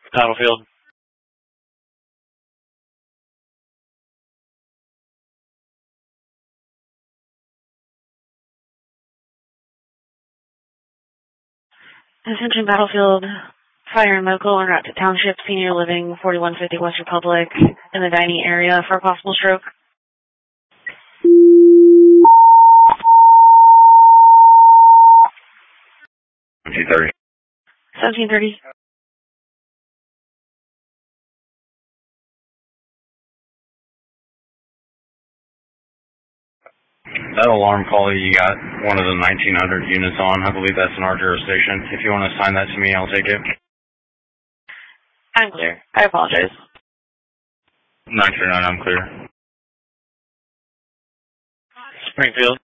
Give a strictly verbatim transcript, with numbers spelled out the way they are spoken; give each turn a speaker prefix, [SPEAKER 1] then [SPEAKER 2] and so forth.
[SPEAKER 1] Battlefield. Attention Battlefield, fire and local en route to Township Senior Living, forty-one fifty West Republic, in the dining area for a possible stroke.
[SPEAKER 2] seventeen thirty.
[SPEAKER 1] seventeen thirty.
[SPEAKER 2] That alarm call you got one of the nineteen hundred units on, I believe that's in our jurisdiction. If you want to assign that to me, I'll take it.
[SPEAKER 1] I'm clear. I apologize.
[SPEAKER 2] nine three nine, I'm clear.
[SPEAKER 1] Springfield.